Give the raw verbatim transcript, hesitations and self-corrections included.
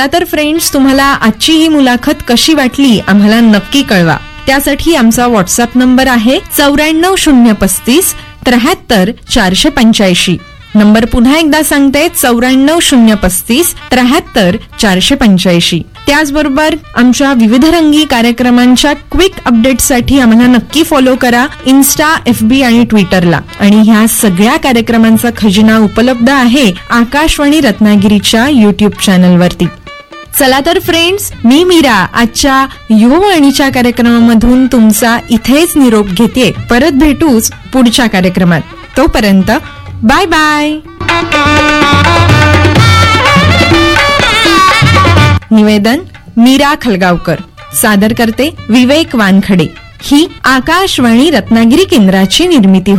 तर फ्रेंड्स, तुम्हाला आजची ही मुलाखत कशी वाटली आम्हाला नक्की कळवा. त्यासाठी आमचा व्हॉट्सअप नंबर आहे चौऱ्याण्णव शून्य पस्तीस त्र्याहत्तर चारशे पंच्याऐंशी. नंबर पुन्हा एकदा सांगते, चौऱ्याण्णव शून्य पस्तीस त्र्याहत्तर चारशे पंच्याऐंशी. त्याचबरोबर आमच्या विविध रंगी कार्यक्रमांच्या क्विक अपडेटसाठी आम्हाला नक्की फॉलो करा इन्स्टा, एफ बी आणि ट्विटरला. आणि ह्या सगळ्या कार्यक्रमांचा खजिना उपलब्ध आहे आकाशवाणी रत्नागिरीच्या युट्यूब चॅनलवरती. चला तर फ्रेंड्स, मी मीरा आजच्या युववाणीच्या कार्यक्रमामधून तुमचा इथेच निरोप घेते. परत भेटूच पुढच्या कार्यक्रमात. तोपर्यंत बाय बाय. निवेदन मीरा खलगावकर. सादर करते विवेक वानखडे. ही आकाशवाणी रत्नागिरी केंद्राची निर्मिती.